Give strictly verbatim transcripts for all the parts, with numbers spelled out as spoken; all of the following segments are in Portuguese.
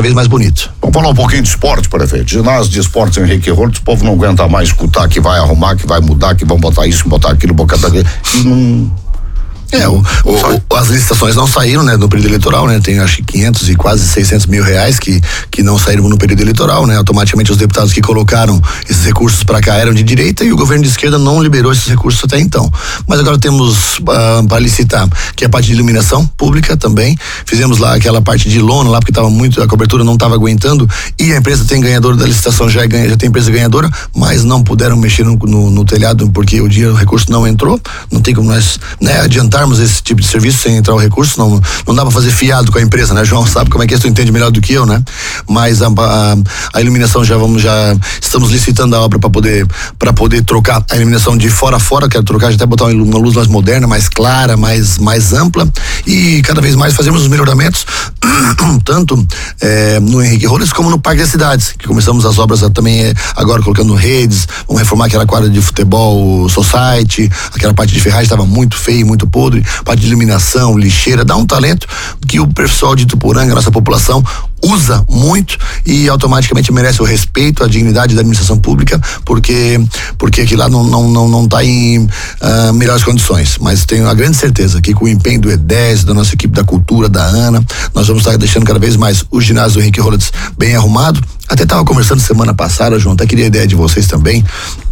cada vez mais bonito. Vamos falar um pouquinho de esporte, prefeito. Ginásio de esportes Henrique Rollins, o povo não aguenta mais escutar que vai arrumar, que vai mudar, que vão botar isso, botar aquilo, botar aquilo. E não... É, o, o, o, as licitações não saíram, né, no período eleitoral, né, tem acho que quinhentos e quase seiscentos mil reais que, que não saíram no período eleitoral, né, automaticamente os deputados que colocaram esses recursos para cá eram de direita e o governo de esquerda não liberou esses recursos até então. Mas agora temos uh, para licitar, que é a parte de iluminação pública também, fizemos lá aquela parte de lona lá, porque tava muito, a cobertura não estava aguentando e a empresa tem ganhador da licitação, já, é ganha, já tem empresa ganhadora, mas não puderam mexer no, no, no telhado porque o dinheiro, o recurso não entrou, não tem como nós, né, adiantar esse tipo de serviço sem entrar o recurso, não, não dá para fazer fiado com a empresa, né? João sabe como é que é, tu entende melhor do que eu, né? Mas a, a, a iluminação já vamos, já estamos licitando a obra para poder para poder trocar a iluminação de fora a fora, quero trocar, já até botar uma, uma luz mais moderna, mais clara, mais, mais ampla e cada vez mais fazemos os melhoramentos tanto é, no Henrique Rollins como no Parque das Cidades, que começamos as obras também é, agora colocando redes, vamos reformar aquela quadra de futebol society, aquela parte de ferragem estava muito feia, muito podre, parte de iluminação, lixeira, dá um talento que o pessoal de Ituporanga, nossa população, usa muito e automaticamente merece o respeito, a dignidade da administração pública, porque porque aqui lá não não não não está em uh, melhores condições, mas tenho a grande certeza que com o empenho do E dez, da nossa equipe da cultura, da Ana, nós vamos estar deixando cada vez mais o ginásio do Henrique Rollins bem arrumado. Até estava conversando semana passada, João, até queria a ideia de vocês também.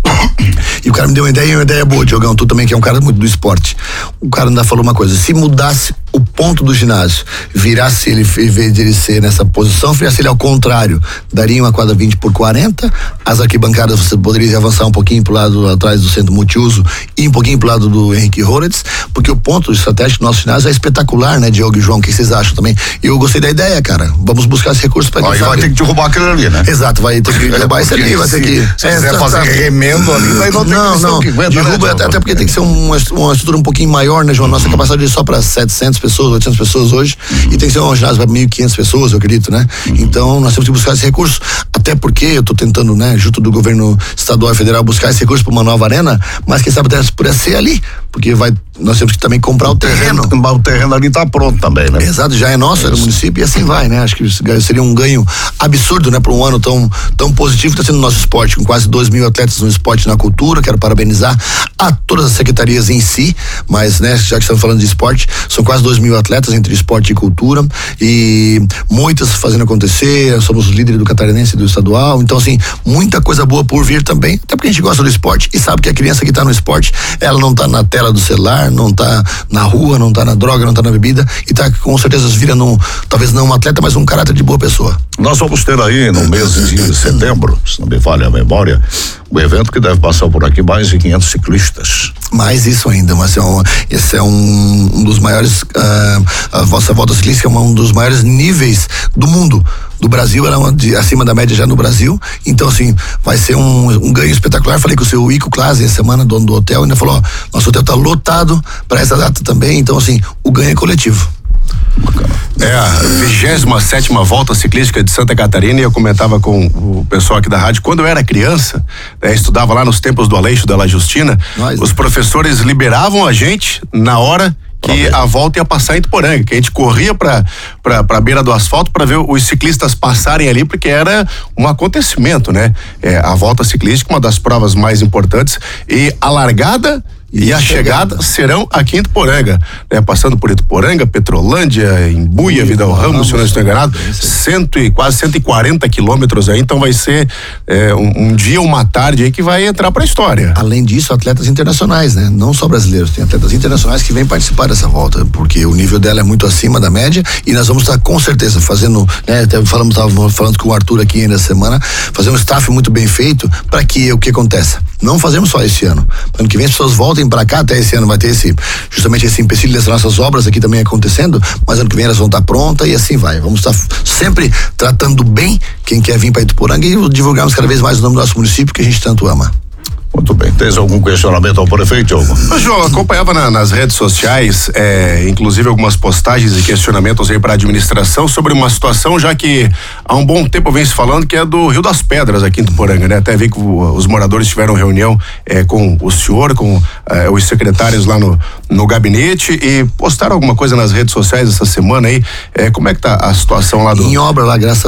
E o cara me deu uma ideia, uma ideia boa, Diogão, tu também que é um cara muito do esporte. O cara ainda falou uma coisa, se mudasse o ponto do ginásio, virasse ele, em vez de ele ser nessa posição, virasse ele ao contrário, daria uma quadra vinte por quarenta, as arquibancadas você poderia avançar um pouquinho pro lado atrás do centro multiuso e um pouquinho pro lado do Henrique Rollins, porque o ponto estratégico do nosso ginásio é espetacular, né, Diogo e João, o que vocês acham também? E eu gostei da ideia, cara, vamos buscar esse recurso para Aí vai ter que derrubar aquilo ali, né? Exato, vai ter que derrubar isso ali, vai ter que... Se é, quiser tá, fazer tá, remendo ali, vai não ter não, não, que aguenta, derruba, né, até, até porque tem que ser uma, uma estrutura um pouquinho maior, né, João? Nossa uhum. capacidade é só para setecentas pessoas, oitocentas pessoas hoje, uhum. e tem que ser um ginásio para mil e quinhentas pessoas, eu acredito, né? Uhum. Então, nós temos que buscar esse recurso, até porque eu tô tentando, né, junto do governo estadual e federal, buscar esse recurso para uma nova arena, mas quem sabe até por ser ali, porque vai, nós temos que também comprar o, o terreno. terreno. O terreno ali tá pronto também, né? Exato, já é nosso, é do município e assim vai, né? Acho que seria um ganho absurdo, né, para um ano tão, tão positivo que está sendo o nosso esporte, com quase dois mil atletas no esporte e na cultura. Quero parabenizar a todas as secretarias em si, mas, né, já que estamos falando de esporte, são quase dois mil atletas entre esporte e cultura e muitas fazendo acontecer, somos os líderes do catarinense e do estadual, então assim, muita coisa boa por vir também, até porque a gente gosta do esporte e sabe que a criança que está no esporte, ela não está na tela do celular, não está na rua, não está na droga, não está na bebida e está com certeza virando um, talvez não um atleta, mas um caráter de boa pessoa. Nós vamos ter aí no mês de setembro, se não me falha a memória, um evento que deve passar por aqui mais de quinhentos ciclistas. Mais isso ainda, mas é um, esse é um, um dos maiores, uh, a vossa volta ciclística é um dos maiores níveis do mundo. Do Brasil, ela é uma de, acima da média já no Brasil, então assim, vai ser um, um ganho espetacular. Falei com o seu Ico Clase essa semana, dono do hotel, ainda falou, ó, nosso hotel tá lotado para essa data também, então assim, o ganho é coletivo. É a vigésima sétima volta ciclística de Santa Catarina e eu comentava com o pessoal aqui da rádio, quando eu era criança, né, estudava lá nos tempos do Aleixo da La Justina, Nós, os né? professores liberavam a gente na hora que a volta ia passar em Ituporanga, que a gente corria pra, pra, pra beira do asfalto para ver os ciclistas passarem ali, porque era um acontecimento, né? É, a volta ciclística, uma das provas mais importantes, e a largada e, e a chegada, chegada serão aqui em Ituporanga, né? Passando por Ituporanga, Petrolândia, Imbuia, Vidal Ramos, se eu não estou enganado, cento e, quase cento e quarenta quilômetros aí, então vai ser é, um, um dia, uma tarde aí que vai entrar pra história. Além disso, atletas internacionais, né? Não só brasileiros, tem atletas internacionais que vêm participar dessa volta, porque o nível dela é muito acima da média e nós vamos estar com certeza fazendo, né? Até falamos, estávamos falando com o Arthur aqui ainda essa semana, fazendo um staff muito bem feito para que o que aconteça. Não fazemos só esse ano. Ano que vem as pessoas voltem para cá, até esse ano vai ter esse, justamente esse empecilho dessas nossas obras aqui também acontecendo, mas ano que vem elas vão estar prontas e assim vai. Vamos estar sempre tratando bem quem quer vir para Ituporanga e divulgarmos cada vez mais o nome do nosso município que a gente tanto ama. Muito bem. Tens algum questionamento ao prefeito, Diogo? João, acompanhava na, nas redes sociais, é, inclusive algumas postagens e questionamentos aí para a administração sobre uma situação, já que há um bom tempo vem se falando que é do Rio das Pedras aqui em Ituporanga, né? Até vi que o, os moradores tiveram reunião é, com o senhor, com é, os secretários lá no, no gabinete e postaram alguma coisa nas redes sociais essa semana aí. É, como é que tá a situação lá do... Em obra lá, graças